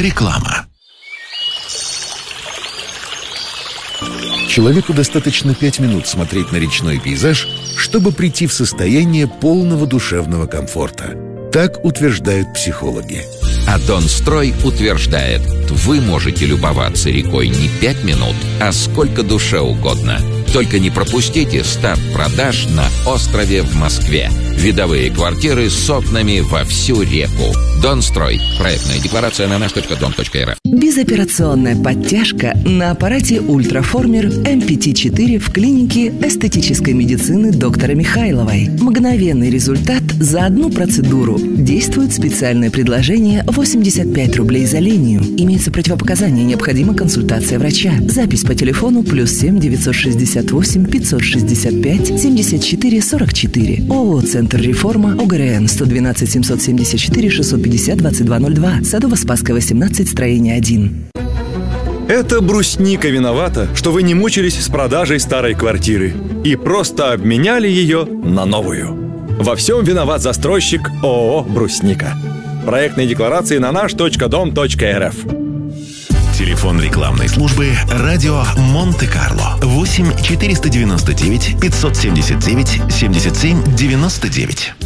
Реклама. Человеку достаточно 5 минут смотреть на речной пейзаж, чтобы прийти в состояние полного душевного комфорта. Так утверждают психологи. А Донстрой утверждает, вы можете любоваться рекой не 5 минут, а сколько душе угодно. Только не пропустите старт продаж на острове в Москве. Видовые квартиры с окнами во всю реку. Донстрой. Проектная декларация на наш.дом.рф. Безоперационная подтяжка на аппарате Ультраформер MPT-4 в клинике эстетической медицины доктора Михайловой. Мгновенный результат за одну процедуру. Действует специальное предложение 85 рублей за линию. Имеются противопоказания, необходима консультация врача. Запись по телефону +7 968 565 74 44. ООО «Центр Реформа», ОГРН 112 774 650 2202. Садово-Спасская, 18, строение 1. Это брусника виновата, что вы не мучились с продажей старой квартиры и просто обменяли ее на новую. Во всем виноват застройщик ООО «Брусника». Проектные декларации на наш.дом.рф. Телефон рекламной службы «Радио Монте-Карло» 8 499 579 77 99.